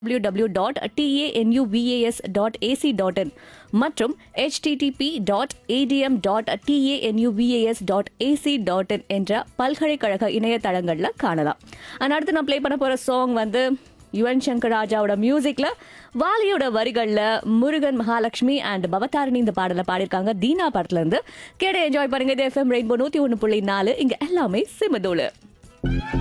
www.tanuvas.ac.in மற்றும் http://adm.tanuvas.ac.in என்ற பல்கலைக்கழக இணையதளங்கள்ல காணலாம். அடுத்து நான் ப்ளே பண்ண போற சாங் வந்து யுவன் சங்கர் ராஜாவோட மியூசிக்ல வாலியோட வரிகள்ல முருகன் மகாலட்சுமி அண்ட் பவதாரணி இந்த பாடலை பாடியிருக்காங்க தீனா படத்துல இருந்து. கேட என்ஜாய் பண்ணுங்க. இது FM ரெயின்போ 101.4. இங்க எல்லாமே சிமதோல.